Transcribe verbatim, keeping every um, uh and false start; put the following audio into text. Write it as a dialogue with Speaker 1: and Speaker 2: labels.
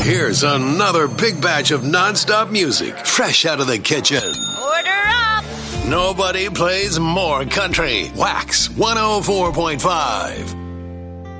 Speaker 1: Here's another big batch of nonstop music, fresh out of the kitchen.
Speaker 2: Order up!
Speaker 1: Nobody plays more country. Wax one oh four point five.